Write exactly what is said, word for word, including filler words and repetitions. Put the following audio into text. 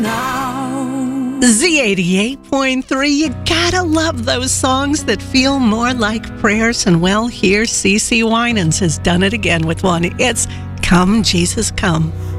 Z eighty-eight point three, you gotta love those songs that feel more like prayers. And well, here CeCe Winans has done it again with one. It's Come Jesus Come.